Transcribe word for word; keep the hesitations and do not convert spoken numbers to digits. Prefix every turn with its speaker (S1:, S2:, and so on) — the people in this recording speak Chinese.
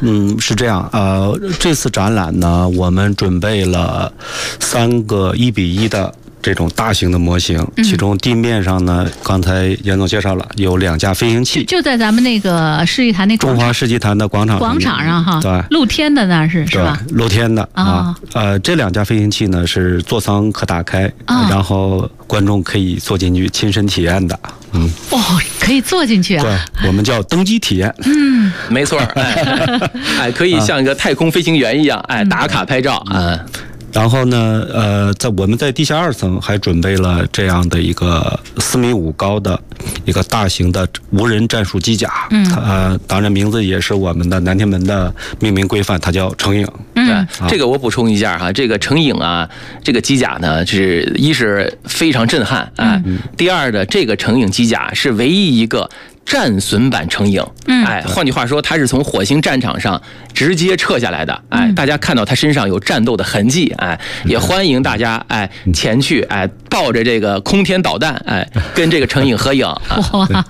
S1: 嗯，是这样。呃，这次展览呢，我们准备了三个一比一的这种大型的模型，其中地面上呢，刚才严总介绍了，有两架飞行器，
S2: 就在咱们那个世纪坛那
S1: 中华世纪坛的广场
S2: 广场上哈，
S1: 对，
S2: 露天的那是是吧？
S1: 露天的啊、
S2: 哦，
S1: 呃，这两架飞行器呢是座舱可打开，哦、然后观众可以坐进去亲身体验的。嗯，
S2: 哦，可以坐进去啊？
S1: 对，我们叫登机体验。
S2: 嗯，
S3: 没错，哎，哎，可以像一个太空飞行员一样，哎，打卡拍照，嗯。
S1: 然后呢，呃，在我们在地下二层还准备了这样的一个四米五高的一个大型的无人战术机甲，嗯，呃，当然名字也是我们的南天门的命名规范，它叫成影。
S3: 对、嗯，这个我补充一下哈，这个成影啊，这个机甲呢，是一是非常震撼，哎，嗯、第二的这个成影机甲是唯一一个战损版成影，嗯，哎，换句话说，它是从火星战场上直接撤下来的，哎，大家看到它身上有战斗的痕迹，哎，也欢迎大家哎前去，哎，抱着这个空天导弹，哎，跟这个成影合影。
S2: 哇，